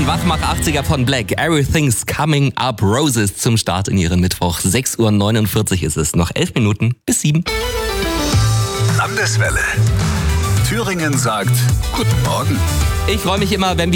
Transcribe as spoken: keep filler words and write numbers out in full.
neuen Wachmach-achtziger von Black. Everything's Coming Up Roses zum Start in ihren Mittwoch. sechs Uhr neunundvierzig ist es. Noch elf Minuten bis sieben. Landeswelle. Thüringen sagt Guten Morgen. Ich freue mich immer, wenn wir